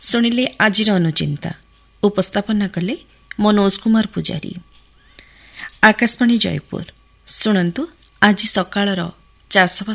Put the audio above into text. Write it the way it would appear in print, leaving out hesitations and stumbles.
ଶୁଣିଲେ ଆଜିର ଅନୁଚିନ୍ତା। ଉପସ୍ଥାପନା କଲେ ମନୋଜ କୁମାର ପୂଜାରୀ। ଆକାଶବାଣୀ ଜୟପୁର। ଶୁଣନ୍ତୁ ଆଜି ସକାଳର ଚାଷବାସ